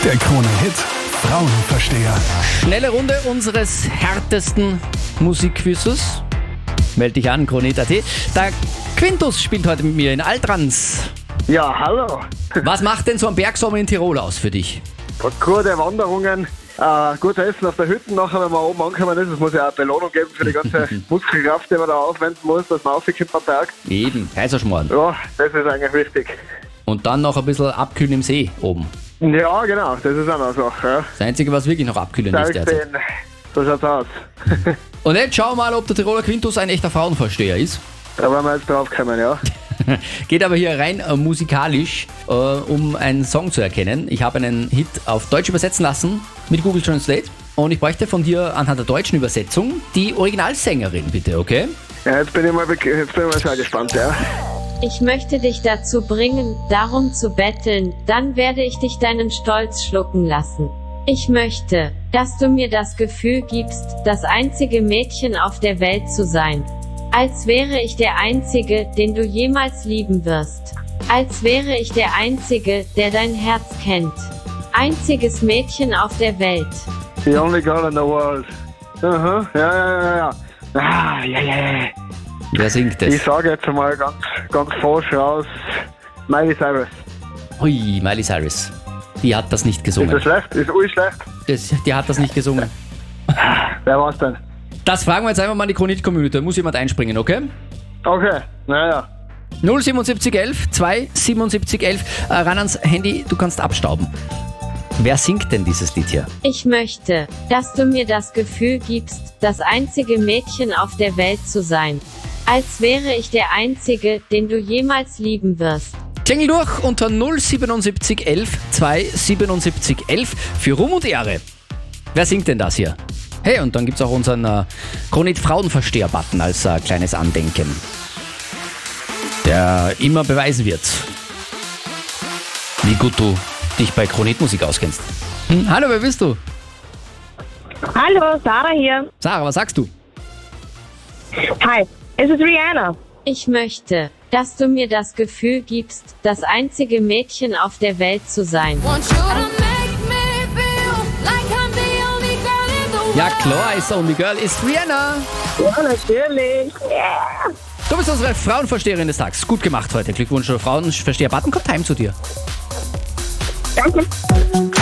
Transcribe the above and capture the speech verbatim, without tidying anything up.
Der Krone-Hit Frauenversteher. Schnelle Runde unseres härtesten Musikquizzes. Meld dich an, Krone Hit Punkt at. Der Quintus spielt heute mit mir in Altrans. Ja, hallo. Was macht denn so ein Bergsommer in Tirol aus für dich? Gute Wanderungen, äh, gutes Essen auf der Hütte nachher, wenn man oben angekommen ist. Es muss ja auch eine Belohnung geben für die ganze Muskelkraft, die man da aufwenden muss, dass man raufkommt am Berg. Eben, heißer Schmoren. Ja, das ist eigentlich wichtig. Und dann noch ein bisschen abkühlen im See oben. Ja, genau, das ist auch noch eine Sache. Ja. Das Einzige, was wirklich noch abkühlen ist derzeit. Den, so schaut's aus. Und jetzt schau mal, ob der Tiroler Quintus ein echter Frauenversteher ist. Da werden wir jetzt drauf kommen, ja. Geht aber hier rein äh, musikalisch, äh, um einen Song zu erkennen. Ich habe einen Hit auf Deutsch übersetzen lassen mit Google Translate. Und ich bräuchte von dir anhand der deutschen Übersetzung die Originalsängerin, bitte, okay? Ja, jetzt bin ich mal, jetzt bin ich mal sehr gespannt, ja. Ich möchte dich dazu bringen, darum zu betteln, dann werde ich dich deinen Stolz schlucken lassen. Ich möchte, dass du mir das Gefühl gibst, das einzige Mädchen auf der Welt zu sein. Als wäre ich der Einzige, den du jemals lieben wirst. Als wäre ich der Einzige, der dein Herz kennt. Einziges Mädchen auf der Welt. The only girl in the world. Aha, ja, ja, ja, ja. Ah, ja, ja, ja. Wer singt Ich das? sage jetzt mal ganz, ganz forsch raus, Miley Cyrus. Hui, Miley Cyrus. Die hat das nicht Ist gesungen. das schlecht? Ist ui schlecht? Das, die hat das nicht gesungen. Wer war's denn? Das fragen wir jetzt einfach mal in die Krone Hit Community. Da muss jemand einspringen, okay? Okay, naja. null siebenundsiebzig elf zwei siebenundsiebzig elf. Äh, ran ans Handy, du kannst abstauben. Wer singt denn dieses Lied hier? Ich möchte, dass du mir das Gefühl gibst, das einzige Mädchen auf der Welt zu sein. Als wäre ich der Einzige, den du jemals lieben wirst. Klingel durch unter null siebenundsiebzig elf zwei siebenundsiebzig elf für Ruhm und Ehre. Wer singt denn das hier? Hey, und dann gibt's auch unseren äh, Krone Hit Frauenversteher-Button als äh, kleines Andenken, der immer beweisen wird, wie gut du dich bei Krone Hit Musik auskennst. Hm, hallo, wer bist du? Hallo, Sarah hier. Sarah, was sagst du? Hi, es ist Rihanna. Ich möchte, dass du mir das Gefühl gibst, das einzige Mädchen auf der Welt zu sein. Ja klar, ist Only Girl, ist Rihanna. Ja, natürlich. Yeah. Du bist unsere Frauenversteherin des Tages. Gut gemacht heute. Glückwunsch, Frauenversteher-Button kommt heim zu dir. Danke.